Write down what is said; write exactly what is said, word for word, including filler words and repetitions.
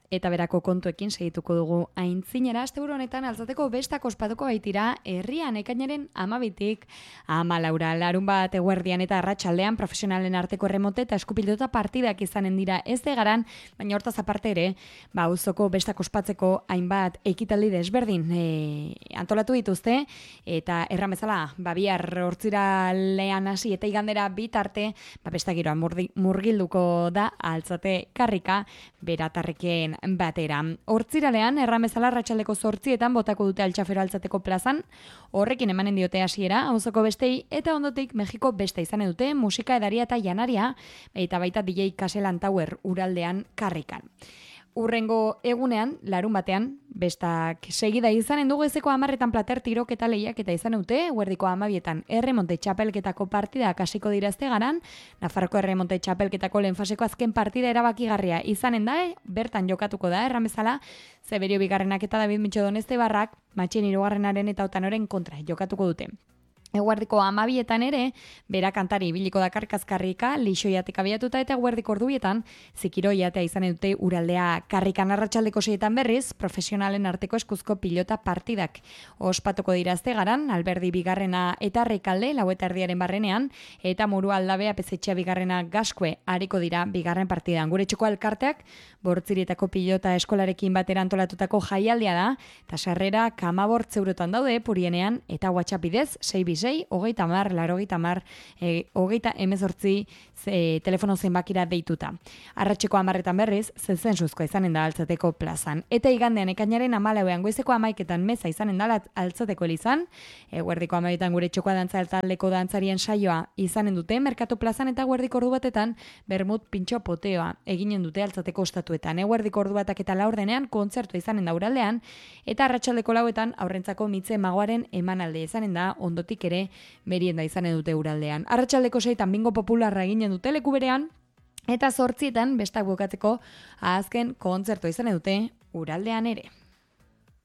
eta berako kontuekin segituko dugu aintzinera. Asteburu honetan altzateko bestak ospatuko baitira herrian ekainaren hamabitik hamalaura. Larun bat eguerdian eta arratsaldean profesionalen arteko erremonte eta eskupilota partidak izanen dira ez de garan, baina hortaz aparte ere, ba, auzoko bestak ospatzeko hainbat ekitaldi desberdin e, antolatu dituzte, eta erran bezala, ba, bihar hortziralean hasi eta igandera bitarte, ba, bestak giroan murgilduko da altzate karrika beratarreken batera. Hortziralean, erran bezala arratsaldeko zortzietan botako dute altxafero altzateko plazan, horrekin emanen diote hasiera auzoko bestei, eta ondotik Mexiko beste izan dute musika edaria eta janaria, eta baita D J Caselan Tower uraldean karrikan. Urrengo egunean, larun batean, bestak segida izanen dugu ezeko amarretan plater tiroketa lehiak eta izan dute, huerdiko amabietan erremonte txapelketako partidak hasiko dirazte garan, Nafarroko erremonte txapelketako lehenfaseko azken partida erabakigarria izanen da, bertan jokatuko da, erran bezala, Zeberio bigarrenak eta David Mitxodonezte barrak, matxien hirugarrenaren eta otanoren kontra jokatuko dute. Eguerdiko amabietan ere, bera kantari ibiliko da karkazkarrika, lixoiatik abiatuta eta eguerdiko ordubietan, zikiroiatea izan dute uraldea karrikan. Arratsaldeko seietan berriz, profesionalen arteko eskuzko pilota partidak ospatuko dirazte garan, Alberdi bigarrena eta Rekalde, lau eta erdiaren barrenean, eta Muru Aldabea pezetxea bigarrena Gaskue hariko dira bigarren partidan. Gure txoko alkarteak, bortzirietako pilota eskolarekin batera antolatutako jaialdia da, eta sarrera kamabort zeurotan daude, purienean, eta WhatsApp bidez, sei sei, hogeita mar, larogeita mar, e, hogeita emezortzi e, telefono zenbakira deituta. Arratxeko amarretan berriz, zezensuzko izanen da altzateko plazan. Eta igandean ekainaren amalauean goizeko amaiketan meza izanen da altzateko elizan, eguerdiko amaiketan gure txokoa dantza taldeko dantzarien saioa izanen dute, merkatu plazan eta eguerdiko ordu batetan, bermut pintxo poteoa eginen dute altzateko ostatuetan. Eguerdiko ordu batak eta laurdenean kontzertua izanen da uraldean, eta arratsaldeko lauetan aurrentzako mitze magoaren emanalde izanen da ondotik ere merienda izanen dute uraldean. Arratsaldeko seitan bingo popularra eginen dute leku berean, eta zortzietan bestak bukatzeko azken kontzertua izanen dute uraldean ere.